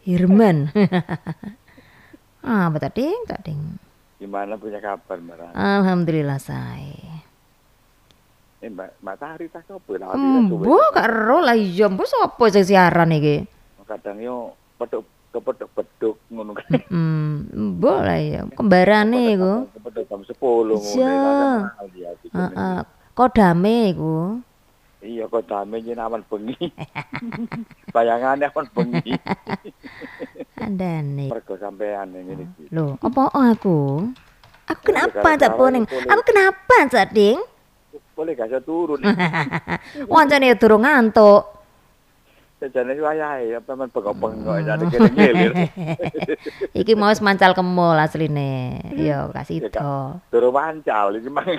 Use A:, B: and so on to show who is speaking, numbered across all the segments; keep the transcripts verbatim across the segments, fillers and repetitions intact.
A: Hirman. Ah, apa tadi? Tadi.
B: Gimana punya kabar Mbak Tari?
A: Alhamdulillah saya.
B: Eh Mbak, Mbak Tari tak sopo lah.
A: Mbok gak ero lah iya mbok sapa sing siaran iki?
B: Kadang yo peduk kepeduk-peduk ngono kan.
A: Hmm, mbok lah ya kembarane iku.
B: Kepeduk jam sepuluh ngono kan.
A: Heeh. Kodame iku.
B: Iya kodame yen awan bengi. Bayangane awan bengi.
A: Andane.
B: Mergo sampean ngene iki.
A: Lho, apa aku? Aku kenapa tak poning? Aku kenapa, Cak Ding?
B: Boleh gak iso turun.
A: Wancane durung ngantuk.
B: Sejane wayahe apa men bengok-bengok jane kene-kene.
A: Iki mau mancal kemul asline. Yo kasih to.
B: Durung mancal iki mang.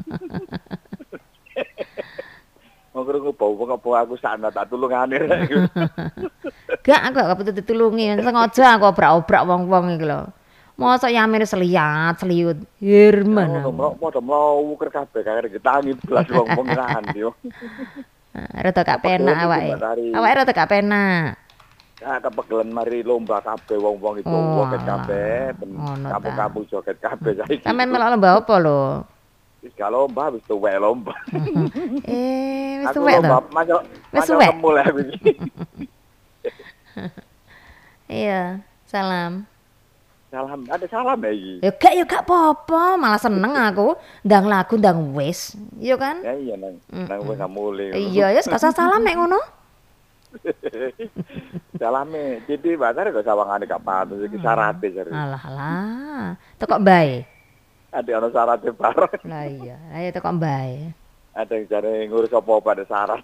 B: Mau krungu bau-bau aku sana tak tulungane rek.
A: Gak aku gak butuh ditulungi, sengaja aku obrak-obrak wong-wong iki lho. Mosok yamene seliat, seliut. Hirman.
B: Ono padha mlawuker kabeh kare getangi belas wong-wong nganti yo.
A: Rada gak penak awake. Awake rada gak penak.
B: Ya kepegelen mari lomba kabeh wong-wong itu joget kabeh, kampung-kampung joget kabeh saiki.
A: Sampeyan melok lomba apa lho?
B: Wis gak lomba, wis tuwek lomba.
A: Eh, wis tuwek to.
B: Wis tuwek.
A: Iya, salam.
B: Salam, ada salam ya iki.
A: Ya gak ya gak apa-apa, malah seneng aku ndang lagu ndang wis. Iya kan?
B: Ya iya nang nang wis mulai.
A: Iya, ya gak usah salam nek ngono.
B: Salame, jadi Mbak kok sawangane gak pantes iki syarate jare.
A: Alah alah, tekok bae.
B: Ada ono syarate bareng.
A: Lah iya, ayo tekok bae.
B: Ada yang jare ngurus apa-apa ada syarat.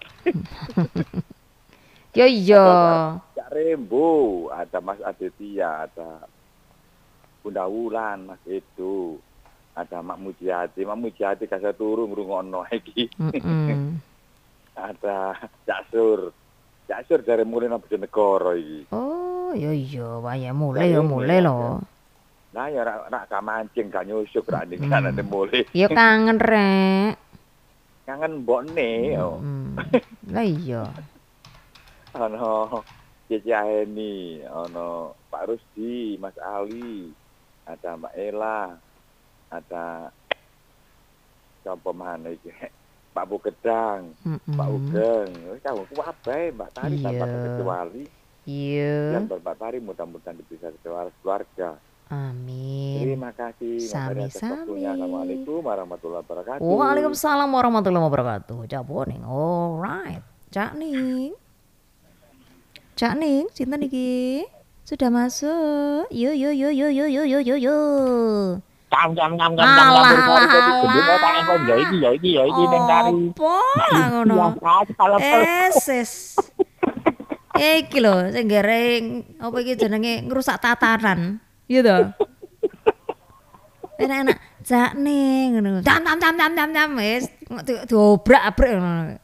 A: Yo iya.
B: Cak Rembo, ada Mas Aditya, ada Bunda Wulan, Mas Edo, ada Mak Mujiati, Mak Mujiati kasih turun ngrungokno iki.
A: Mm-mm.
B: Ada Cak Sur, Cak Sur dari mulai nang Bojonegoro iki.
A: Oh, yo iya, waya mulai yo mulai lho.
B: Nah ya rak rak gak mancing gak nyusuk rak ning kanane mulai.
A: Yo kangen rek.
B: Kangen mbokne yo.
A: Lah iya.
B: Ono Cici Aheni, ono Pak Rusdi, Mas Ali, ada Mbak Ella, ada siapa mana iki? Pak Bugedang, mm-hmm. Pak Ugeng, wis tahu kuwabe Mbak Tari tanpa kecuali.
A: Iya.
B: Dan Mbak Tari mudah-mudahan bisa keluarga.
A: Amin.
B: Terima kasih.
A: Sami-sami.
B: Assalamualaikum warahmatullahi wabarakatuh.
A: Waalaikumsalam warahmatullahi wabarakatuh. Jaboning. Alright. Cak Ning. Cak Ning, sinten iki? Sudah masuk. Yo yo yo yo yo yo yo yo yo.
C: Cam cam cam cam cam cam tak engko ya iki ya iki ya iki ning kari.
A: Apa ngono? Eses. Iki lho sing gareng apa iki jenenge ngrusak tatanan. Iya to? Enak-enak Cak Ning ngono. Cam cam cam cam cam cam wis diobrak-abrik ngono.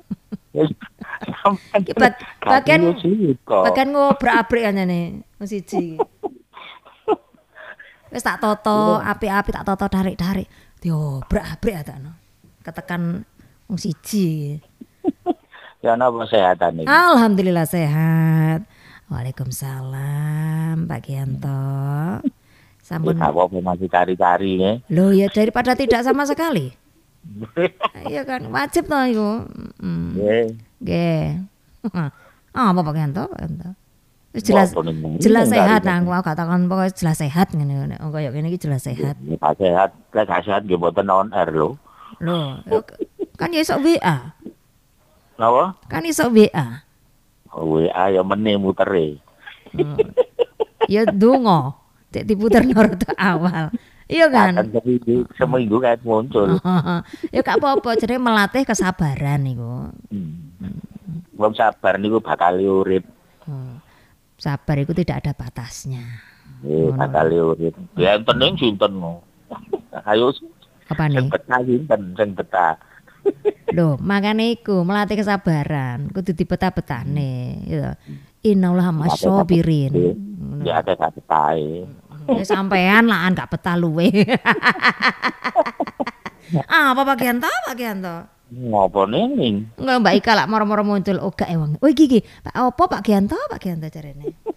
A: Bagian bagian ngobrak-abrik anjane wong siji. Wis tak toto, apik-apik tak toto tarik-tarik. Diobrak-abrik atakno. Ketekan wong siji.
C: Ya napa sehatan iki?
A: Alhamdulillah sehat. Waalaikumsalam Pak Gianto. Sampun
C: apa masih cari-cari ya.
A: Loh ya daripada tidak sama sekali. Iya kan wajib toh iku. Heeh. Nggih. Ah apa Pak Gianto? Pak Gianto. Jelas jelas sehat nang aku gak takon pokoke jelas sehat ngene ngene kaya ngene iki jelas sehat.
C: Jelas sehat, jelas sehat nggih mboten on air lho.
A: Lho, kan ya iso W A.
C: Napa?
A: Kan iso W A.
C: W A ya meneh mutere.
A: Ya ndonga, cek diputerno rada awal. Iya kan?
C: Kan seminggu kan muncul.
A: Ya gak apa-apa, jadi melatih kesabaran niku.
C: Wong sabar niku bakal urip.
A: Sabar itu tidak ada batasnya.
C: Eh, bakal urip. Ya penting sinten. Ayo.
A: Apa nih?
C: Sing betah sinten, sing betah.
A: Loh, makane iku melatih kesabaran, kudu dibetah-betahne, gitu. Innallaha masyabirin.
C: Ya ada gak betahe.
A: Ya sampean lah gak betah luwe. Ah, apa Pak Gianto? Pak Gianto.
C: Ngopo ning?
A: Enggak Mbak Ika lah moro-moro muncul. Oh gak ewang. Oh iki iki. Pak apa Pak Gianto? Pak Gianto jarene.